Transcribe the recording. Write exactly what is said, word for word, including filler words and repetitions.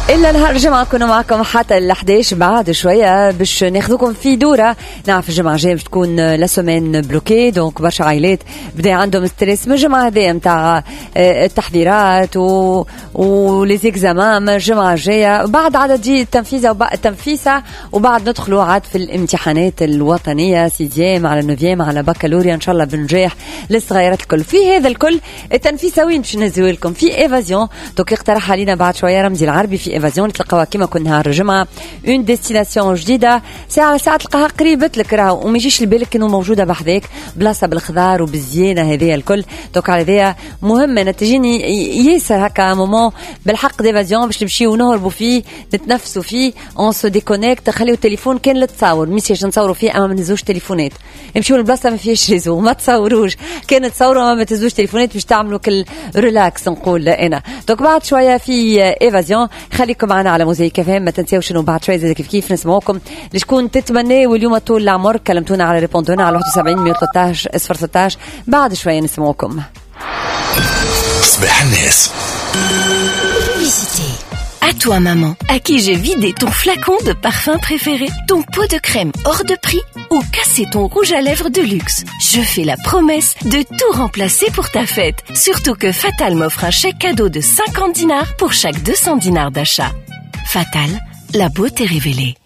إلا نهار الجمعة كنا معكم حتى الحداش. بعد شوية باش ناخذكم في دورة. نعرف الجمعة الجاية باش تكون لا سومين بلوكي، دونك برشا عائلات بدا عندهم ستريس من الجمعة هذيا متاع التحضيرات و وليزيكزامان من الجمعة الجاية بعد عددي التنفيذة وبعد التنفيسة، وبعد ندخلوا عاد في الامتحانات الوطنية سيزيام على نوفيام على بكالوريا إن شاء الله بنجاح للصغيرات الكل. في هذا الكل التنفيسة وين باش ننزل لكم؟ في ايفازيون. دونك اقترح علينا بعد شوية رمزي العربي في ايفازيون تلقاوها كيما كل نهار الجمعة اون ديستيناسيون جديدة ساعة على ساعة تلقاها قريبة لك راهو، وما يجيش لبالك انه موجودة بحذاك بلاصة بالخضار وبالزينة هذه الكل. دونك على ذا مهم انا تجيني ياسر هكا مومون بالحق ديفازيون باش نمشيو ونهربوا فيه نتنفسوا فيه اون سو ديكونيكت. خليو التليفون كان لتصور ميساج نصوروا فيه اما ما نهزوش تليفونات، نمشيو لبلاصة ما فيهاش ريزو ما تصوروش، كانت تصوروا اما ما تهزوش تليفونات باش تعملوا كل ريلاكس نقول انا. دونك بعد شوية في ايفازيون خليكم معنا على موزايك فهم. ما تنساوش انه بعد شوية زي كيف كيف نسمعوكم لشكون تتمنى واليوم طول العمر كلمتونا على ريبوندونا على واحد وسبعين مية وثلاثة عشر صفر ستة عشر. بعد شوية نسمعوكم. صباح الناس. À toi maman, à qui j'ai vidé ton flacon de parfum préféré, ton pot de crème hors de prix ou cassé ton rouge à lèvres de luxe. Je fais la promesse de tout remplacer pour ta fête. Surtout que Fatal m'offre un chèque cadeau de cinquante dinars pour chaque deux cents dinars d'achat. Fatal, la beauté révélée.